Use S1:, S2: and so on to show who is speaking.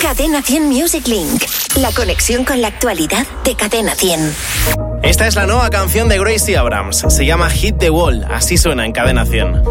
S1: Cadena 100 Music Link. La conexión con la actualidad de Cadena 100.
S2: Esta es la nueva canción de Gracie Abrams. Se llama Hit the Wall. Así suena en Cadena 100.